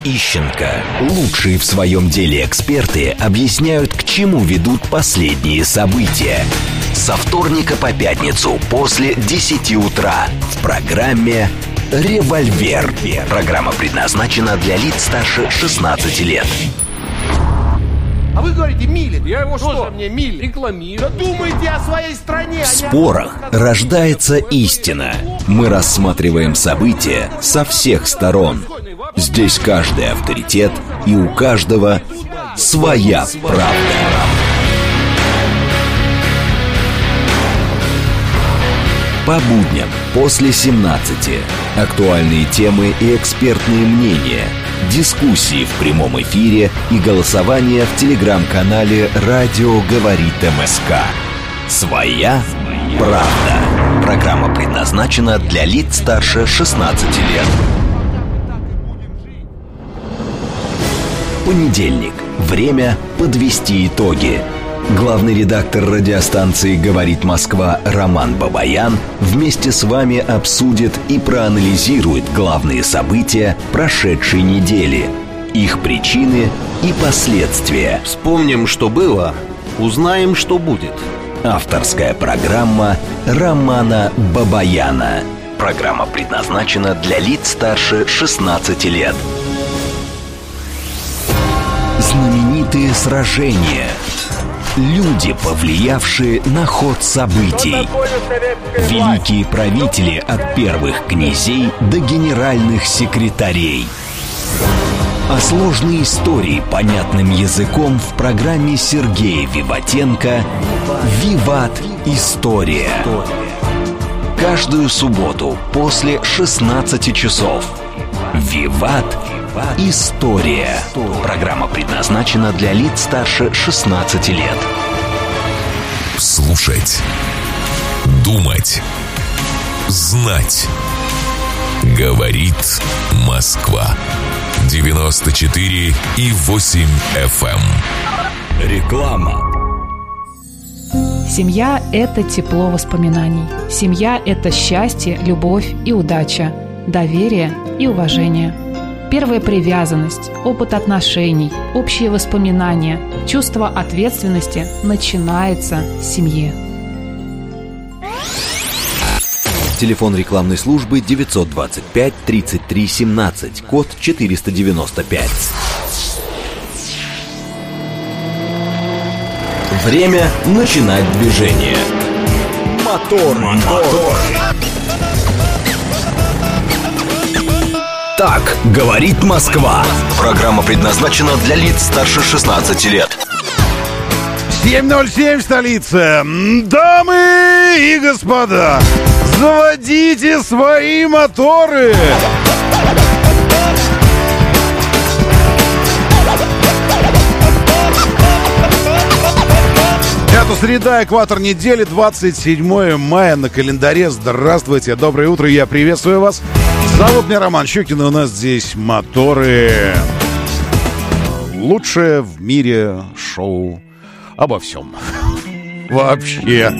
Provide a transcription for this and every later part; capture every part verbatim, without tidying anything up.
Ищенко. Лучшие в своем деле эксперты объясняют, к чему ведут последние события. Со вторника по пятницу после десяти утра в программе «Револьвер». Программа предназначена для лиц старше шестнадцати лет. А вы говорите Милин. Я его что? Тоже мне Милин. Рекламирую. Думайте о своей стране. В спорах рождается истина. Мы рассматриваем события со всех сторон. Здесь каждый авторитет, и у каждого своя правда. По будням после семнадцати. Актуальные темы и экспертные мнения. Дискуссии в прямом эфире и голосование в телеграм-канале «Радио говорит МСК». Своя правда. Программа предназначена для лиц старше шестнадцати лет. Понедельник. Время подвести итоги. Главный редактор радиостанции «Говорит Москва» Роман Бабаян вместе с вами обсудит и проанализирует главные события прошедшей недели, их причины и последствия. Вспомним, что было, узнаем, что будет. Авторская программа Романа Бабаяна. Программа предназначена для лиц старше шестнадцати лет. Знаменитые сражения. Люди, повлиявшие на ход событий. Великие правители от первых князей до генеральных секретарей. А сложные истории понятным языком в программе Сергея Виватенко «Виват. История». Каждую субботу после шестнадцати часов. «Виват. История». Программа предназначена для лиц старше шестнадцати лет. Слушать, думать, знать. Говорит Москва. девяносто четыре и восемь эф эм. Реклама. Семья – это тепло воспоминаний. Семья – это счастье, любовь и удача, доверие и уважение. Первая привязанность, опыт отношений, общие воспоминания, чувство ответственности начинается с семьи. Телефон рекламной службы девятьсот двадцать пять тридцать три семнадцать, код четыреста девяносто пять. Время начинать движение. Мотор, мотор. Так говорит Москва. Программа предназначена для лиц старше шестнадцати лет. семь ноль семь в столице. Дамы и господа, заводите свои моторы. Это среда, экватор недели, двадцать седьмое мая на календаре. Здравствуйте, доброе утро, я приветствую вас. Зовут меня Роман Щукин, и у нас здесь моторы. Лучшее в мире шоу обо всем. Вообще.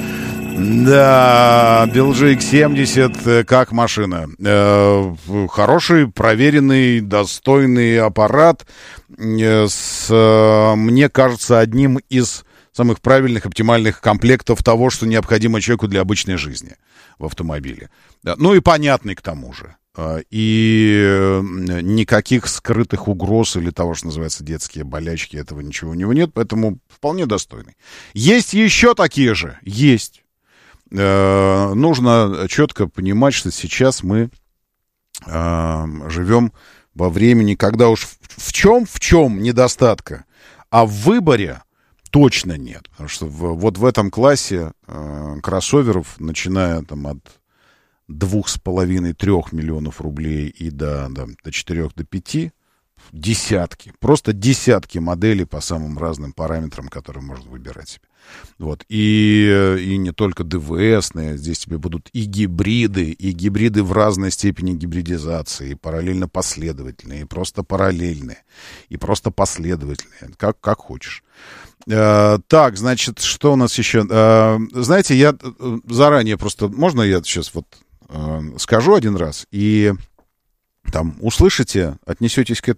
Да, би эл джи икс семьдесят как машина. Э, хороший, проверенный, достойный аппарат. Э, с, мне кажется, одним из самых правильных, оптимальных комплектов того, что необходимо человеку для обычной жизни в автомобиле. Ну и понятный к тому же. И никаких скрытых угроз или того, что называется детские болячки, этого ничего у него нет, поэтому вполне достойный. Есть еще такие же? Есть. Нужно четко понимать, что сейчас мы живем во времени, когда уж в чем, в чем недостатка, а в выборе точно нет. Потому что в, вот в этом классе э, кроссоверов, начиная там от двух с половиной трех миллионов рублей и до, до, до четырех, до пяти, десятки, просто десятки моделей по самым разным параметрам, которые можно выбирать себе. Вот. И, и не только ДВСные, здесь тебе будут и гибриды, и гибриды в разной степени гибридизации, и параллельно последовательные, и просто параллельные, и просто последовательные, как, как хочешь. Uh, так, значит, что у нас еще? Uh, знаете, я заранее просто... Можно я сейчас вот uh, скажу один раз? И там услышите, отнесетесь к